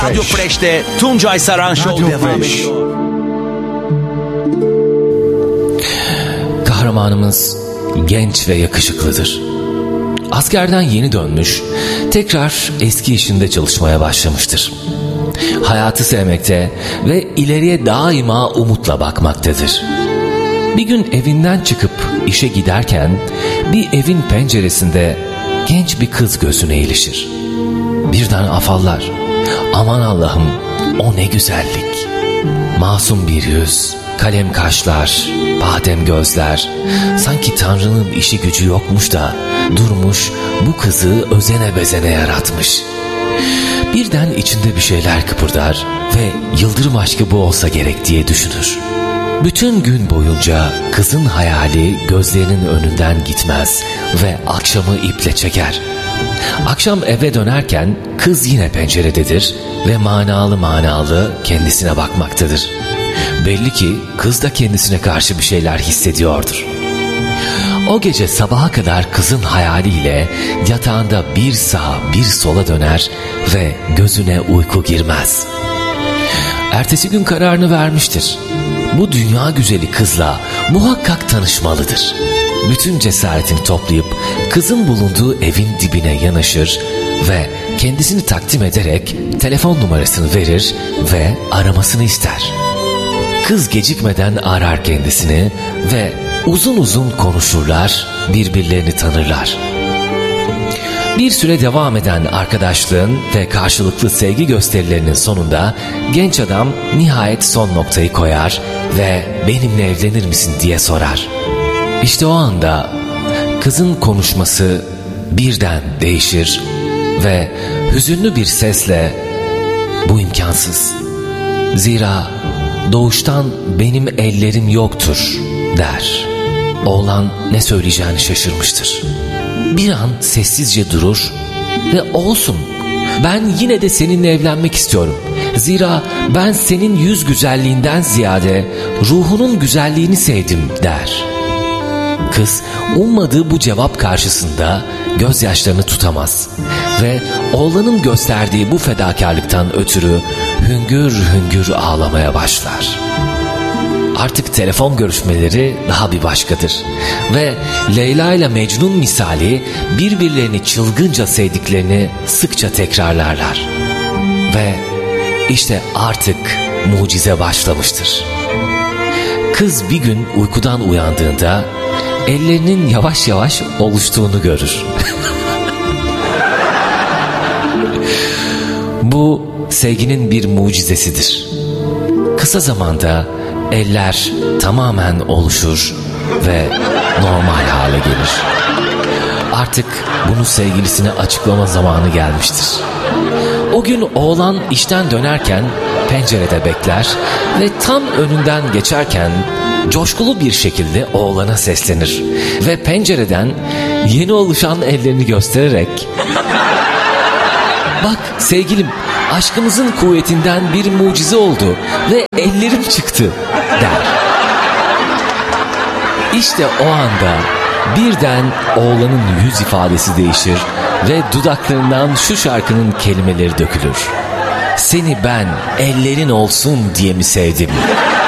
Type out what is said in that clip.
Radyo Fresh'te Tuncay Saran Show devam ediyor. Kahramanımız genç ve yakışıklıdır. Askerden yeni dönmüş, tekrar eski işinde çalışmaya başlamıştır. Hayatı sevmekte ve ileriye daima umutla bakmaktadır. Bir gün evinden çıkıp işe giderken bir evin penceresinde genç bir kız gözüne ilişir. Birden afallar. Aman Allah'ım, o ne güzellik. Masum bir yüz, kalem kaşlar, badem gözler. Sanki Tanrı'nın işi gücü yokmuş da durmuş bu kızı özene bezene yaratmış. Birden içinde bir şeyler kıpırdar ve yıldırım aşkı bu olsa gerek diye düşünür. Bütün gün boyunca kızın hayali gözlerinin önünden gitmez ve akşamı iple çeker. Akşam eve dönerken kız yine pencerededir ve manalı manalı kendisine bakmaktadır. Belli ki kız da kendisine karşı bir şeyler hissediyordur. O gece sabaha kadar kızın hayaliyle yatağında bir sağa bir sola döner ve gözüne uyku girmez. Ertesi gün kararını vermiştir. Bu dünya güzeli kızla muhakkak tanışmalıdır. Bütün cesaretini toplayıp kızın bulunduğu evin dibine yanaşır ve kendisini takdim ederek telefon numarasını verir ve aramasını ister. Kız gecikmeden arar kendisini ve uzun uzun konuşurlar, birbirlerini tanırlar. Bir süre devam eden arkadaşlığın ve karşılıklı sevgi gösterilerinin sonunda genç adam nihayet son noktayı koyar ve benimle evlenir misin diye sorar. İşte o anda kızın konuşması birden değişir ve hüzünlü bir sesle bu imkansız. Zira doğuştan benim ellerim yoktur der. Oğlan ne söyleyeceğini şaşırmıştır. Bir an sessizce durur ve olsun, ben yine de seninle evlenmek istiyorum. Zira ben senin yüz güzelliğinden ziyade ruhunun güzelliğini sevdim der. Kız ummadığı bu cevap karşısında gözyaşlarını tutamaz ve oğlanın gösterdiği bu fedakarlıktan ötürü hüngür hüngür ağlamaya başlar. Artık telefon görüşmeleri daha bir başkadır ve Leyla ile Mecnun misali birbirlerini çılgınca sevdiklerini sıkça tekrarlarlar. Ve işte artık mucize başlamıştır. Kız bir gün uykudan uyandığında ellerinin yavaş yavaş oluştuğunu görür. Bu sevginin bir mucizesidir. Kısa zamanda eller tamamen oluşur ve normal hale gelir. Artık bunu sevgilisine açıklama zamanı gelmiştir. O gün oğlan işten dönerken pencerede bekler ve tam önünden geçerken coşkulu bir şekilde oğlana seslenir ve pencereden yeni oluşan ellerini göstererek "Bak sevgilim, aşkımızın kuvvetinden bir mucize oldu ve ellerim çıktı" der. İşte o anda birden oğlanın yüz ifadesi değişir ve dudaklarından şu şarkının kelimeleri dökülür. "Seni ben ellerin olsun diye mi sevdim?